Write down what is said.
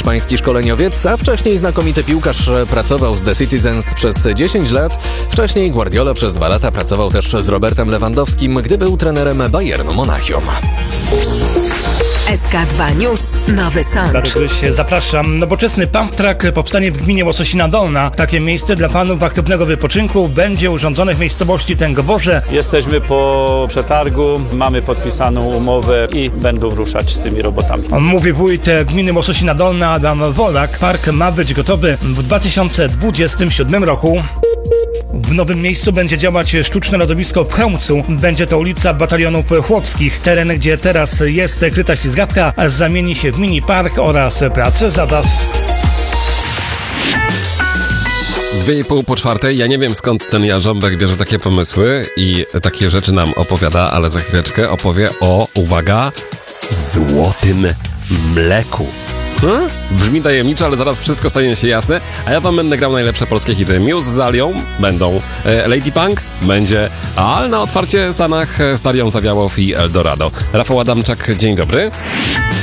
hiszpański szkoleniowiec, a wcześniej znakomity piłkarz, pracował z The Citizens przez 10 lat. Wcześniej Guardiola przez 2 lata pracował też z Robertem Lewandowskim, gdy był trenerem Bayernu Monachium. SK2 News, Nowy Sącz. Zapraszam. Nowoczesny pump track powstanie w gminie Łososina Dolna. Takie miejsce dla fanów aktywnego wypoczynku będzie urządzone w miejscowości Tęgoborze. Jesteśmy po przetargu, mamy podpisaną umowę i będą ruszać z tymi robotami. Mówi wójt gminy Łososina Dolna Adam Wolak. Park ma być gotowy w 2027 roku. W nowym miejscu będzie działać sztuczne lodowisko w Chełmcu. Będzie to ulica Batalionów Chłopskich. Teren, gdzie teraz jest kryta ślizgawka, zamieni się w mini park oraz place zabaw. 3:30 Ja nie wiem, skąd ten Jarząbek bierze takie pomysły i takie rzeczy nam opowiada, ale za chwileczkę opowie o, uwaga, złotym mleku. Brzmi tajemniczo, ale zaraz wszystko stanie się jasne, a ja wam będę grał najlepsze polskie hity. Muse z Alią będą, Lady Punk będzie, a na otwarcie Sanach, Stadion Zawiałow i Eldorado. Rafał Adamczak, dzień dobry.